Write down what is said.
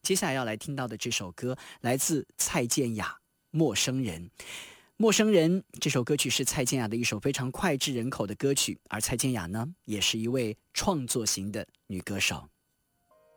接下来要来听到的这首歌来自蔡健雅，陌生人。陌生人这首歌曲是蔡健雅的一首非常脍炙人口的歌曲，而蔡健雅呢，也是一位创作型的女歌手。